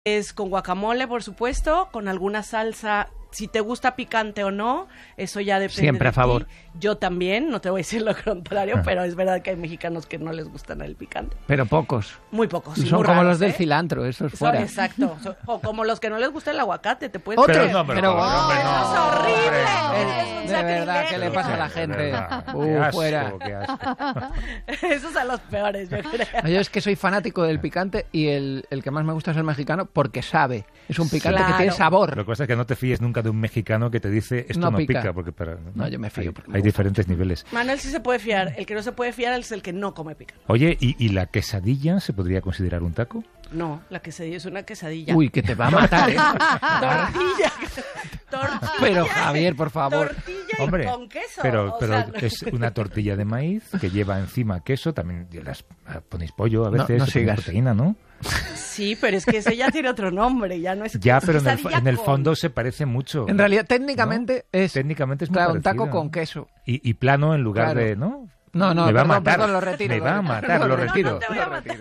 Es con guacamole, por supuesto, con alguna salsa. Si te gusta picante o no, eso ya depende. Siempre a favor. Ti. Yo también, no te voy a decir lo contrario, pero es verdad que hay mexicanos que no les gustan el picante. Pero pocos. Muy pocos. Y son muy como raros, los del cilantro, esos fuera. Exacto. O como los que no les gusta el aguacate, te puedes... ¡Otros! Pero no, pero es horrible. De verdad, ¿qué le pasa a la gente? Fuera. Qué asco. Esos son los peores, yo creo. Yo es que soy fanático del picante y el que más me gusta es el mexicano porque sabe. Es un picante Claro. que tiene sabor. Lo que pasa es que no te fíes nunca de un mexicano que te dice esto no pica porque No, yo me fío. hay diferentes niveles. Manuel sí se puede fiar. El que no se puede fiar es el que no come picante. Oye, ¿y la quesadilla se podría considerar un taco? No, la quesadilla es una quesadilla. Uy, que te va a matar, ¿eh? Tortilla. Tortilla. Pero, Javier, por favor. Tortilla Hombre, con queso. pero o sea, no. es una tortilla de maíz que lleva encima queso, también ponéis pollo a veces, No se pone sigas. proteína, ¿no? Sí, pero es que ese ya tiene otro nombre, ya no es Ya, pero quesadilla en el con- fondo se parece mucho. En realidad, técnicamente es Técnicamente es muy claro, un taco parecida. con queso. Y plano en lugar Claro. de, ¿no? No, me va a matar. perdón, lo retiro. Me va a matar, lo retiro. No te voy a matar.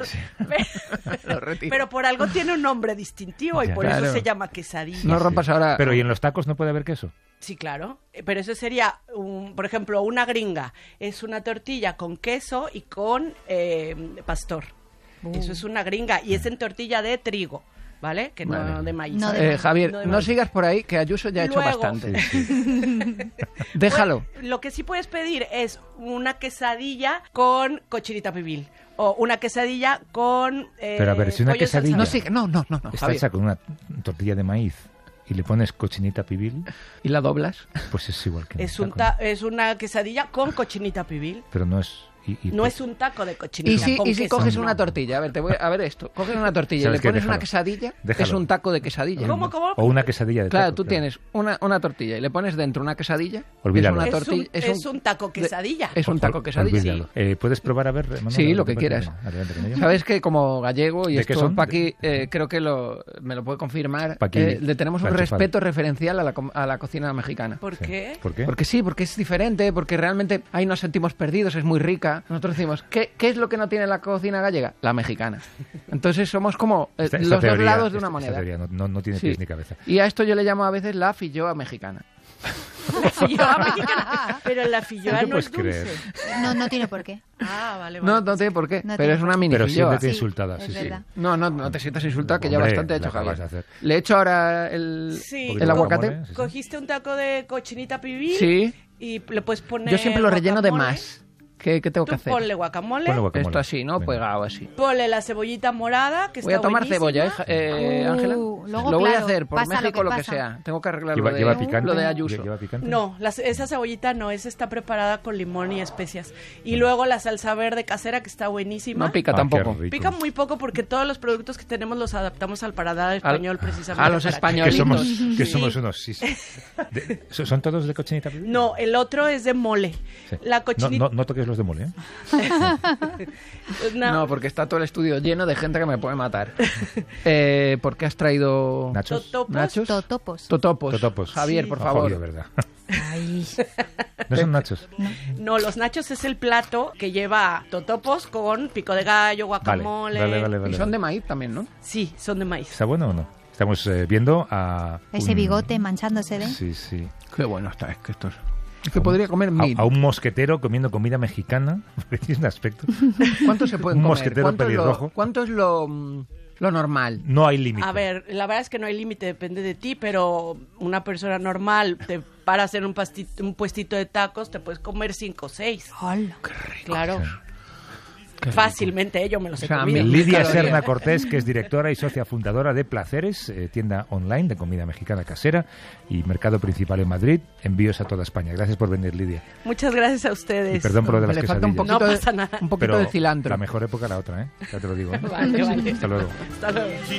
Lo retiro. Pero por algo tiene un nombre distintivo y Ya. por Claro. eso se llama quesadilla. No rompas ahora. Pero ¿y en los tacos no puede haber queso? Sí, claro. Pero eso sería, por ejemplo, una gringa. Es una tortilla con queso y con pastor. Eso es una gringa. Y es en tortilla de trigo, ¿vale? Que Vale. no de maíz. No de Javier, No de no maíz. sigas por ahí, que Ayuso ya ha hecho Luego. bastante. Sí. Déjalo. Pues, lo que sí puedes pedir es una quesadilla con cochinita pibil. O una quesadilla con Pero a ver, si una pollo en salsa quesadilla- No verde. sigas, no, Está Javier. hecha con una tortilla de maíz y le pones cochinita pibil, ¿Y la doblas? pues es igual que en Es, el un taco. es una quesadilla con cochinita pibil. Pero no es... No es un taco de cochinita. Y si con queso, coges no. una tortilla, a ver, a ver esto, coges una tortilla y le ¿Sabes qué? pones una Déjalo. quesadilla, Déjalo. es un taco de quesadilla. ¿Cómo? O una quesadilla de Claro, taco, tú tienes una tortilla y le pones dentro una quesadilla. Olvídalo. Es una Es tortilla, es un taco quesadilla. Es un taco quesadilla. Olvídalo. ¿Puedes probar a ver, Manuel? Sí, A ver lo qué que te quieras. parece. Adelante con ello. Sabes que como gallego, y ¿De qué esto son? Paqui creo que me lo puede confirmar, Paqui, le tenemos un la enchufada. respeto referencial a la cocina mexicana. ¿Por Sí. qué? ¿Por qué? Porque sí, porque es diferente, porque realmente ahí nos sentimos perdidos, es muy rica. Nosotros decimos, ¿qué es lo que no tiene la cocina gallega? La mexicana. Entonces somos como Esta los dos teoría- lados de una esta moneda. teoría no tiene Sí. pies ni cabeza. Y a esto yo le llamo a veces la filloa mexicana. La filloa mexicana. Pero la filloa ¿Tú no puedes es dulce. creer? No tiene por qué. Ah, vale, No, vale. no tiene por qué, No pero tiene es por una qué. mini Pero filloa. siéntete Sí, insultada, es sí, sí. verdad. No te sientas insultada, que ya Hombre, bastante he la hecho, acabas Javier. de hacer. Le he hecho ahora el Sí. el aguacate. guacamole, sí. Cogiste un taco de cochinita pibil Sí. y le puedes poner Yo siempre lo relleno de guacamole. más. ¿Qué tengo que Tú hacer? ponle guacamole, Ponle guacamole. Esto así, ¿no? Venga. Pegado así. ponle la cebollita morada, que Voy a está tomar buenísima. cebolla, Ángela. luego, Lo voy a claro, hacer por pasa lo México, que lo que pasa. sea. Tengo que arreglar ¿Lleva picante? lo de Ayuso. ¿Lleva picante? No, esa cebollita no, esa está preparada con limón y especias. Y luego la salsa verde casera, que está buenísima. No pica Ah, tampoco. qué rico. Pica muy poco porque todos los productos que tenemos los adaptamos al paladar español precisamente. a los para que- españoles. Que Sí. somos unos... Sí. ¿Son todos de cochinita pibil? No, el otro es de mole. Sí. La cochinita... No toques los de mole, ¿eh? No, porque está todo el estudio lleno de gente que me puede matar. ¿Por qué has traído ¿Nachos? Totopos. nachos? Totopos. Totopos. Totopos. Javier, Sí. por Ah, favor. obvio, ¿verdad? Ay, No son nachos. No, los nachos es el plato que lleva totopos con pico de gallo, guacamole. Y son de maíz también, ¿no? Sí, son de maíz. ¿Está bueno o no? Estamos viendo a... ese bigote manchándose de... Sí, sí. Qué bueno está, es que esto es que podría comer mil. A un mosquetero comiendo comida mexicana. Porque tiene un aspecto. ¿Cuánto se pueden Un comer? mosquetero ¿Cuánto es pelirrojo. ¿Cuánto es lo normal? No hay límite. A ver, la verdad es que no hay límite, depende de ti, pero una persona normal te paras en un puestito de tacos, te puedes comer 5 o 6. Hola. Claro, Qué rico. fácilmente yo me los he O sea, comido. mil Lidia calorías. Serna Cortés, que es directora y socia fundadora de Placeres, tienda online de comida mexicana casera y mercado principal en Madrid. Envíos a toda España. Gracias por venir, Lidia. Muchas gracias a ustedes. Y perdón por lo de las Le falta un quesadillas. poquito, No pasa nada. un poquito Pero de cilantro. la mejor época la otra, ¿eh? Ya te lo digo. ¿eh? Vale, vale. Hasta luego. Hasta luego.